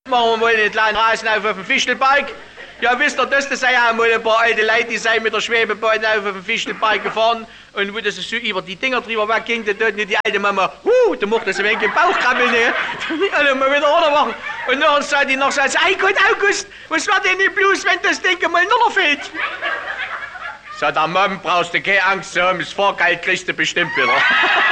Machen wir mal einen kleinen Rasen auf dem Fischelberg. Ja, wisst ihr, das sei ja mal ein paar alte Leute, die sind mit der Schwebebahn auf dem Fischelberg gefahren. Und wo das so über die Dinger drüber wegging, da tut die alte Mama, da macht das ein wenig im Bauch krabbeln, ne? Also mal wieder runter machen. Und nachher sagt die noch so, ei Gott, August, was war denn nicht bloß, wenn das Ding mal noch fällt? Sagt der Mom, brauchst du keine Angst zu haben, das Fahrgeld kriegst du bestimmt wieder.